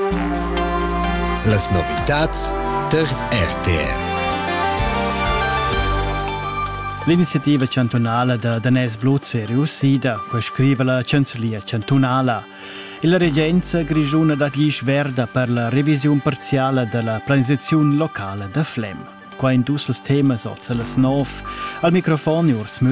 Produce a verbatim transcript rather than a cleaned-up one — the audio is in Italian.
Las novitats der R T R. L'iniziativa cantonala da Danès Bluz è riuscita, che scrive la Cancellia cantonala. E la regenza grigiuna dat gli sverda per la revisione parziale della pianificazione locale da Flem. Qua in dus les temas oz las nov, al microfono Urs Müller.